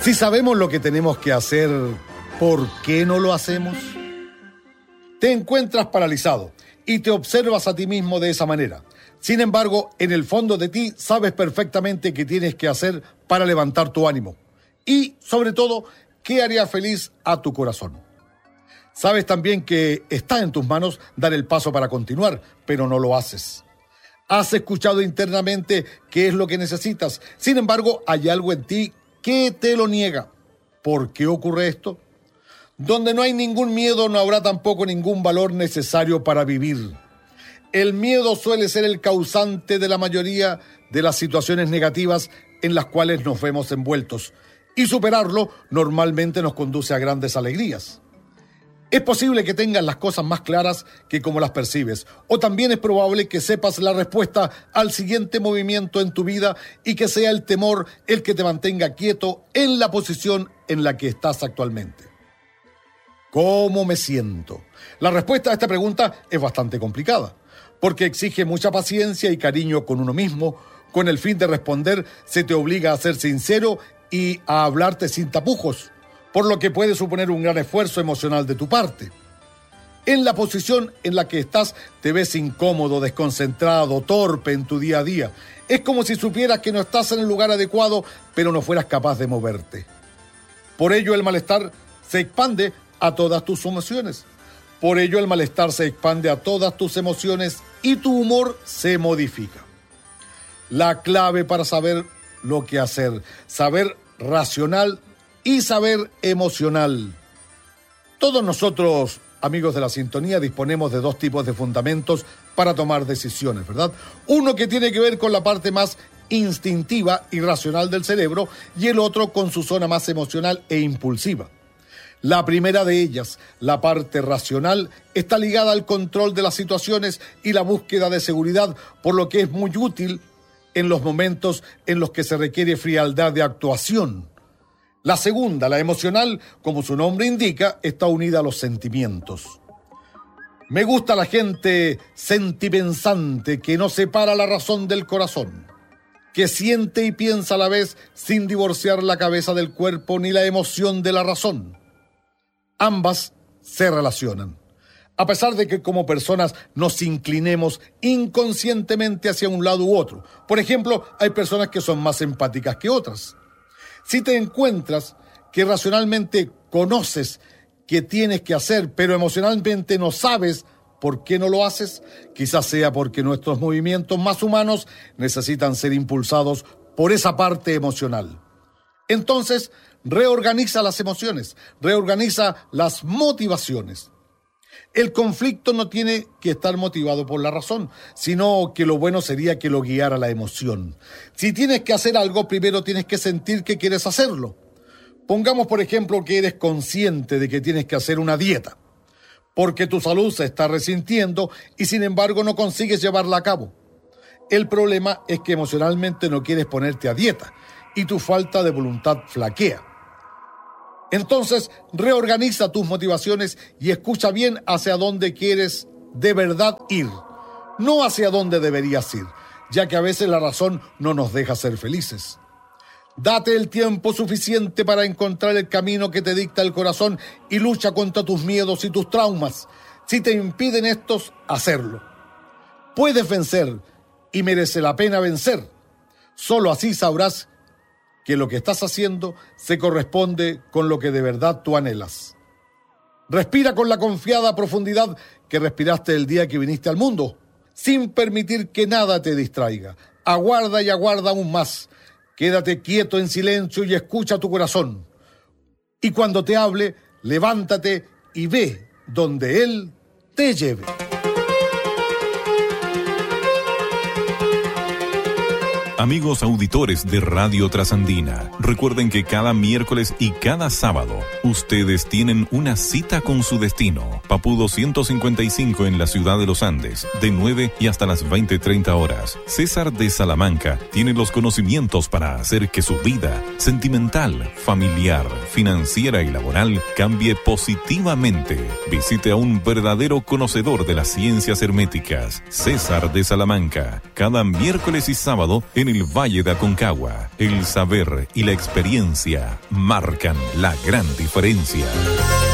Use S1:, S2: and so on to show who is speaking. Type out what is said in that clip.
S1: Si sabemos lo que tenemos que hacer, ¿por qué no lo hacemos? Te encuentras paralizado y te observas a ti mismo de esa manera. Sin embargo, en el fondo de ti sabes perfectamente qué tienes que hacer para levantar tu ánimo. Y, sobre todo, qué haría feliz a tu corazón. Sabes también que está en tus manos dar el paso para continuar, pero no lo haces. Has escuchado internamente qué es lo que necesitas. Sin embargo, hay algo en ti que te lo niega. ¿Por qué ocurre esto? Donde no hay ningún miedo, no habrá tampoco ningún valor necesario para vivir. El miedo suele ser el causante de la mayoría de las situaciones negativas en las cuales nos vemos envueltos. Y superarlo normalmente nos conduce a grandes alegrías. Es posible que tengas las cosas más claras que como las percibes, o también es probable que sepas la respuesta al siguiente movimiento en tu vida y que sea el temor el que te mantenga quieto en la posición en la que estás actualmente. ¿Cómo me siento? La respuesta a esta pregunta es bastante complicada, porque exige mucha paciencia y cariño con uno mismo. Con el fin de responder, se te obliga a ser sincero y a hablarte sin tapujos, por lo que puede suponer un gran esfuerzo emocional de tu parte. En la posición en la que estás, te ves incómodo, desconcentrado, torpe en tu día a día. Es como si supieras que no estás en el lugar adecuado, pero no fueras capaz de moverte. Por ello, el malestar se expande a todas tus emociones. Y tu humor se modifica. La clave para saber lo que hacer, saber racional y saber emocional. Todos nosotros, amigos de la sintonía, disponemos de dos tipos de fundamentos para tomar decisiones, ¿verdad? Uno que tiene que ver con la parte más instintiva y racional del cerebro y el otro con su zona más emocional e impulsiva. La primera de ellas, la parte racional, está ligada al control de las situaciones y la búsqueda de seguridad, por lo que es muy útil en los momentos en los que se requiere frialdad de actuación. La segunda, la emocional, como su nombre indica, está unida a los sentimientos. Me gusta la gente sentipensante que no separa la razón del corazón, que siente y piensa a la vez sin divorciar la cabeza del cuerpo ni la emoción de la razón. Ambas se relacionan. A pesar de que como personas nos inclinemos inconscientemente hacia un lado u otro. Por ejemplo, hay personas que son más empáticas que otras. Si te encuentras que racionalmente conoces qué tienes que hacer, pero emocionalmente no sabes por qué no lo haces, quizás sea porque nuestros movimientos más humanos necesitan ser impulsados por esa parte emocional. Entonces, reorganiza las emociones, reorganiza las motivaciones. El conflicto no tiene que estar motivado por la razón, sino que lo bueno sería que lo guiara la emoción. Si tienes que hacer algo, primero tienes que sentir que quieres hacerlo. Pongamos, por ejemplo, que eres consciente de que tienes que hacer una dieta, porque tu salud se está resintiendo y sin embargo no consigues llevarla a cabo. El problema es que emocionalmente no quieres ponerte a dieta y tu falta de voluntad flaquea. Entonces, reorganiza tus motivaciones y escucha bien hacia dónde quieres de verdad ir, no hacia dónde deberías ir, ya que a veces la razón no nos deja ser felices. Date el tiempo suficiente para encontrar el camino que te dicta el corazón y lucha contra tus miedos y tus traumas. Si te impiden estos, hacerlo. Puedes vencer y merece la pena vencer. Solo así sabrás que lo que estás haciendo se corresponde con lo que de verdad tú anhelas. Respira con la confiada profundidad que respiraste el día que viniste al mundo, sin permitir que nada te distraiga. Aguarda y aguarda aún más. Quédate quieto en silencio y escucha tu corazón. Y cuando te hable, levántate y ve donde él te lleve.
S2: Amigos auditores de Radio Trasandina, recuerden que cada miércoles y cada sábado ustedes tienen una cita con su destino. Papudo 155 en la ciudad de Los Andes, de 9 y hasta las 20:30 horas. César de Salamanca tiene los conocimientos para hacer que su vida sentimental, familiar, financiera y laboral cambie positivamente. Visite a un verdadero conocedor de las ciencias herméticas, César de Salamanca, cada miércoles y sábado en En el Valle de Aconcagua, el saber y la experiencia marcan la gran diferencia.